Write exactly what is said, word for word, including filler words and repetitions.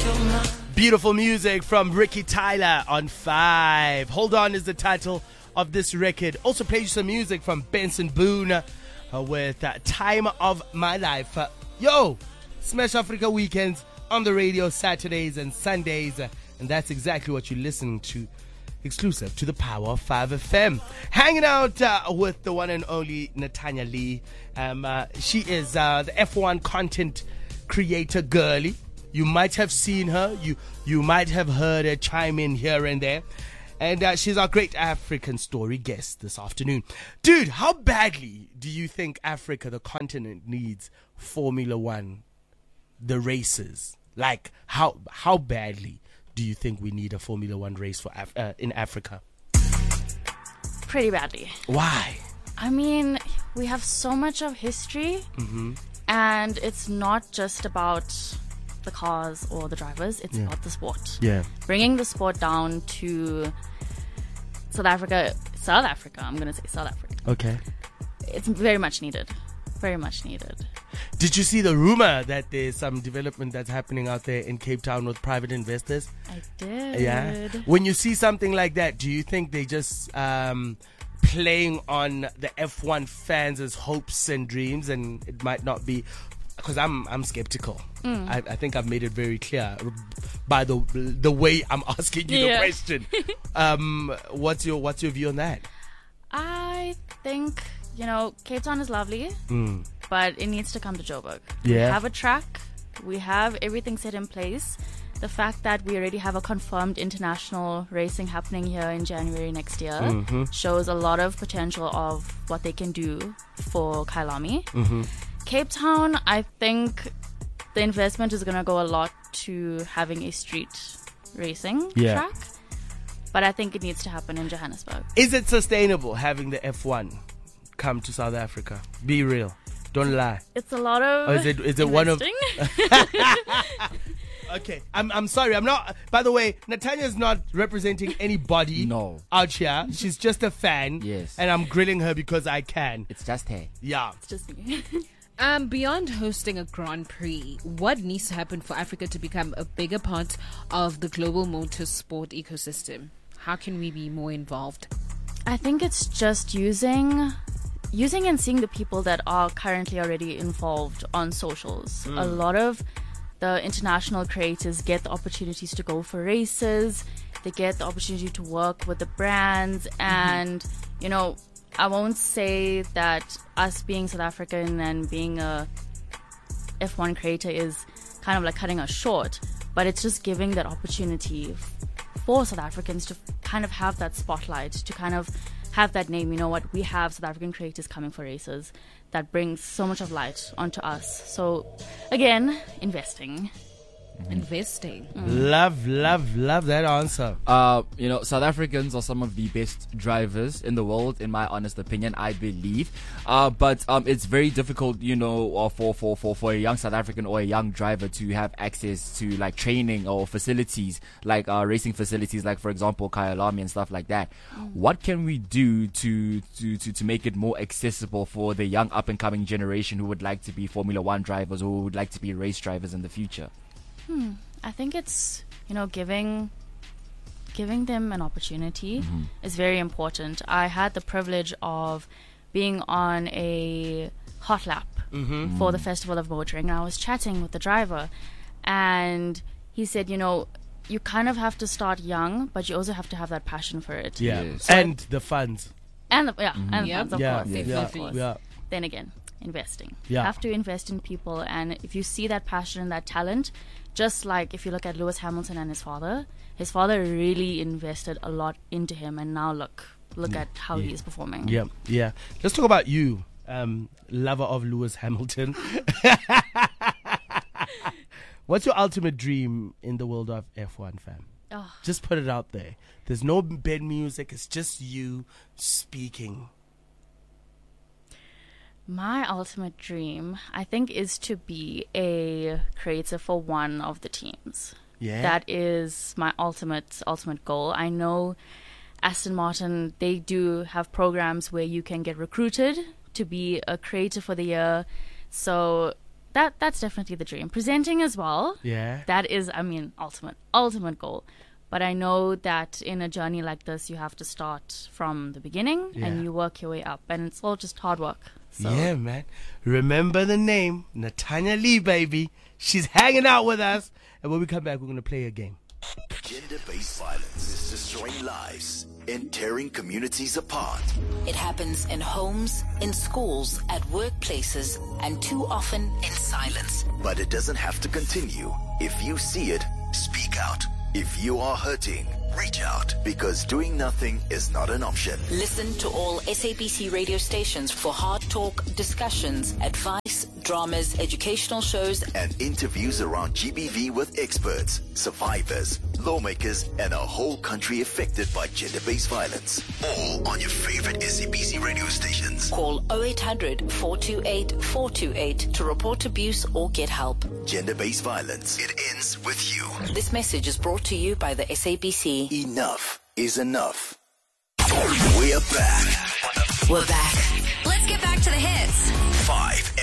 Beautiful music from Ricky Tyler on Five. Hold On is the title of this record. Also plays some music from Benson Boone uh, with uh, Time of My Life. Uh, yo, Smash Africa weekends on the radio Saturdays and Sundays. Uh, and that's exactly what you're listening to. Exclusive to the Power of five F M. Hanging out uh, with the one and only Natanya Lee. Um, uh, she is uh, the F one content creator girly. You might have seen her. You you might have heard her chime in here and there. And uh, she's our great African story guest this afternoon. Dude, how badly do you think Africa, the continent, needs Formula One, the races? Like, how how badly do you think we need a Formula One race for Af- uh, in Africa? Pretty badly. Why? I mean, we have so much of history, Mm-hmm. and it's not just about the cars or the drivers, it's Yeah. about the sport. Yeah. Bringing the sport down to South Africa, South Africa, I'm going to say South Africa. Okay. It's very much needed. Very much needed. Did you see the rumor that there's some development that's happening out there in Cape Town with private investors? I did. Yeah. When you see something like that, do you think they just um, playing on the F one fans' hopes and dreams, and it might not be? Because I'm I'm skeptical. Mm. I, I think I've made it very clear by the the way I'm asking you Yeah. the question. um, what's your what's your view on that? I think, you know, Cape Town is lovely, Mm. but it needs to come to Joburg. We Yeah. have a track. We have everything set in place. The fact that we already have a confirmed international racing happening here in January next year Mhm. shows a lot of potential of what they can do for Kailami. Mm-hmm. Cape Town, I think the investment is going to go a lot to having a street racing Yeah. track. But I think it needs to happen in Johannesburg. Is it sustainable having the F one come to South Africa? Be real. Don't lie. It's a lot of Or is it is it one of investing. Okay, I'm I'm sorry. I'm not. By the way, Natanya's not representing anybody No. out here. She's just a fan. Yes. And I'm grilling her because I can. It's just her. Yeah. It's just me. Um, beyond hosting a Grand Prix, what needs to happen for Africa to become a bigger part of the global motorsport ecosystem? How can we be more involved? I think it's just using using and seeing the people that are currently already involved on socials. A lot of the international creators get the opportunities to go for races. They get the opportunity to work with the brands. And, you know, I won't say that us being South African and being a F one creator is kind of like cutting us short, but it's just giving that opportunity f- for South Africans to kind of have that spotlight, to kind of have that name. You know what, we have South African creators coming for races. That brings so much of light onto us. So again, investing. Investing. Love, love, love that answer. Uh, you know, South Africans are some of the best drivers in the world, in my honest opinion, I believe. Uh, but um, it's very difficult, you know, uh, for, for, for, for a young South African or a young driver to have access to like training or facilities, like uh, racing facilities, like for example, Kyalami and stuff like that. What can we do to, to, to, to make it more accessible for the young up and coming generation who would like to be Formula One drivers or who would like to be race drivers in the future? Hmm. I think it's, you know, giving giving them an opportunity is very important. I had the privilege of being on a hot lap Mm-hmm. for the Festival of Motoring, and I was chatting with the driver, and he said, you know, you kind of have to start young, but you also have to have that passion for it. Yeah. Yes. And the funds. And the, yeah, and Yep. funds, of Yeah. course. Yeah. of Yeah. course. Yeah. Then again, investing. Yeah. You have to invest in people, and if you see that passion and that talent, just like if you look at Lewis Hamilton and his father, his father really invested a lot into him, and now look, look at how he is performing. Yeah. Yeah. Let's talk about you, um, lover of Lewis Hamilton. What's your ultimate dream in the world of F one, fam? Oh, Just put it out there. There's no bed music. It's just you speaking. my ultimate dream, I think, is to be a creator for one of the teams. Yeah. That is my ultimate ultimate goal. I know Aston Martin, they do have programs where you can get recruited to be a creator for the year. So that that's definitely the dream. Presenting as well. Yeah. That is, I mean, ultimate, ultimate goal. But I know that in a journey like this, you have to start from the beginning Yeah. and you work your way up. And it's all just hard work. So. Yeah, man. Remember the name, Natanya Lee, baby. She's hanging out with us. And when we come back, we're going to play a game. Gender-based violence is destroying lives and tearing communities apart. It happens in homes, in schools, at workplaces, and too often in silence. But it doesn't have to continue. If you see it, speak out. If you are hurting, reach out, because doing nothing is not an option. Listen to all S A B C radio stations for hard talk, discussions, advice, dramas, educational shows, and interviews around G B V with experts, survivors, lawmakers, and a whole country affected by gender-based violence. All on your favorite S A B C radio stations. Call oh eight hundred, four two eight, four two eight to report abuse or get help. Gender-based violence. It ends with you. This message is brought to you by the S A B C. Enough is enough. We're back. We're back. Let's get back to the hits. Five